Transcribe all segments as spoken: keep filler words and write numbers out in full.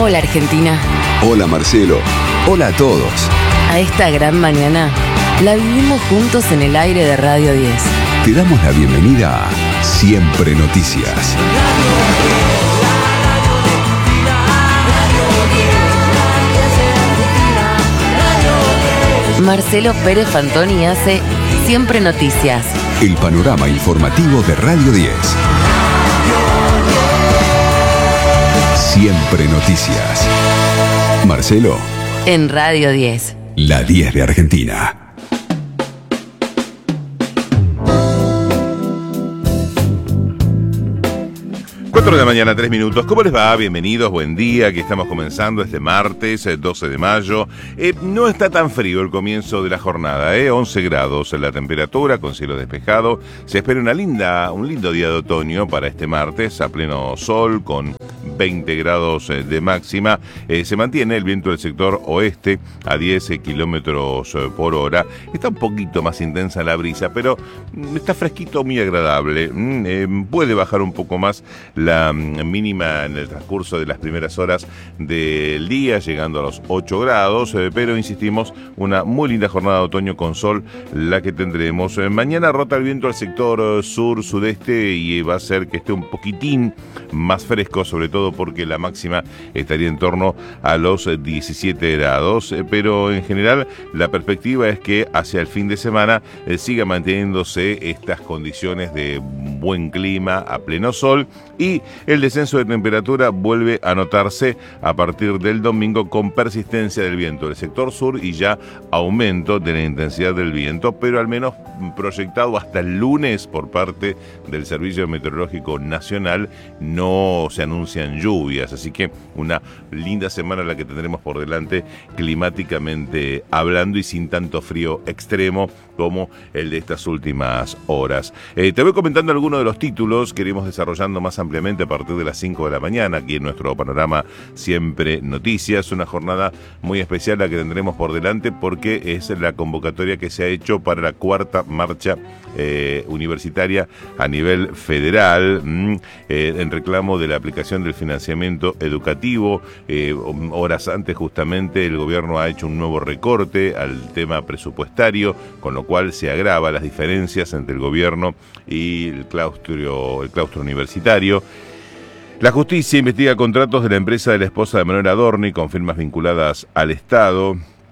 Hola Argentina. Hola Marcelo. Hola a todos. A esta gran mañana la vivimos juntos en el aire de Radio diez. Te damos la bienvenida a Siempre Noticias. Marcelo Pérez Fantoni hace Siempre Noticias. El panorama informativo de Radio diez. Siempre Noticias. Marcelo. En Radio diez. La diez de Argentina. cuatro de la mañana, tres minutos. ¿Cómo les va? Bienvenidos, buen día. Aquí estamos comenzando este martes, doce de mayo. Eh, no está tan frío el comienzo de la jornada, ¿eh? once grados la temperatura, con cielo despejado. Se espera una linda, un lindo día de otoño para este martes, a pleno sol, con veinte grados de máxima. Eh, se mantiene el viento del sector oeste a diez kilómetros por hora. Está un poquito más intensa la brisa, pero está fresquito, muy agradable. Mm, eh, puede bajar un poco más la mínima en el transcurso de las primeras horas del día, llegando a los ocho grados, eh, pero insistimos, una muy linda jornada de otoño con sol la que tendremos. Eh, mañana rota el viento al sector sur-sudeste y va a ser que esté un poquitín más fresco, sobre todo porque la máxima estaría en torno a los diecisiete grados, eh, pero en general la perspectiva es que hacia el fin de semana eh, siga manteniéndose estas condiciones de buen clima a pleno sol, y el descenso de temperatura vuelve a notarse a partir del domingo con persistencia del viento del sector sur y ya aumento de la intensidad del viento, pero al menos proyectado hasta el lunes por parte del Servicio Meteorológico Nacional no se anuncian lluvias, así que una linda semana la que tendremos por delante climáticamente hablando y sin tanto frío extremo como el de estas últimas horas. Eh, te voy comentando algunos de los títulos que iremos desarrollando más ampliamente a partir de las cinco de la mañana aquí en nuestro panorama Siempre Noticias. Una jornada muy especial la que tendremos por delante porque es la convocatoria que se ha hecho para la cuarta marcha eh, universitaria a nivel federal mmm, eh, en reclamo de la aplicación del financiamiento educativo. Eh, horas antes justamente el gobierno ha hecho un nuevo recorte al tema presupuestario, con lo cual se agrava las diferencias entre el gobierno y el claustro, el claustro universitario. La justicia investiga contratos de la empresa de la esposa de Manuel Adorni con firmas vinculadas al Estado.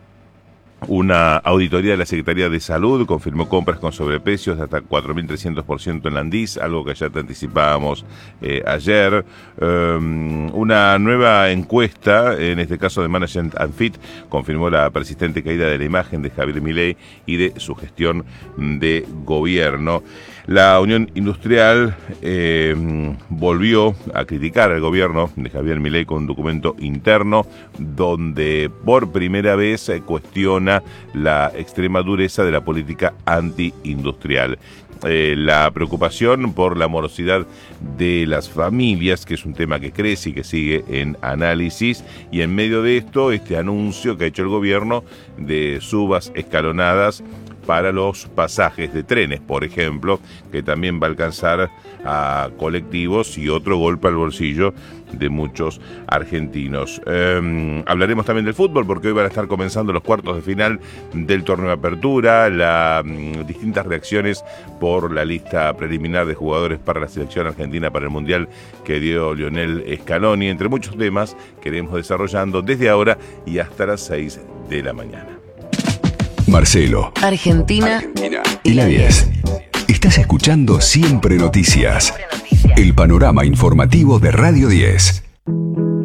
Una auditoría de la Secretaría de Salud confirmó compras con sobreprecios de hasta cuatro mil trescientos por ciento en la Andis, algo que ya te anticipábamos eh, ayer. Um, una nueva encuesta, en este caso de Management and Fit, confirmó la persistente caída de la imagen de Javier Milei y de su gestión de gobierno. La Unión Industrial eh, volvió a criticar al gobierno de Javier Milei con un documento interno donde por primera vez eh, cuestiona la extrema dureza de la política antiindustrial. Eh, la preocupación por la morosidad de las familias, que es un tema que crece y que sigue en análisis, y en medio de esto este anuncio que ha hecho el gobierno de subas escalonadas para los pasajes de trenes, por ejemplo, que también va a alcanzar a colectivos y otro golpe al bolsillo de muchos argentinos. Eh, hablaremos también del fútbol porque hoy van a estar comenzando los cuartos de final del torneo de apertura, las mm, distintas reacciones por la lista preliminar de jugadores para la selección argentina para el Mundial que dio Lionel Scaloni, entre muchos temas que iremos desarrollando desde ahora y hasta las seis de la mañana. Marcelo. Argentina. Argentina. Y la diez. Estás escuchando Siempre Noticias. El panorama informativo de Radio diez.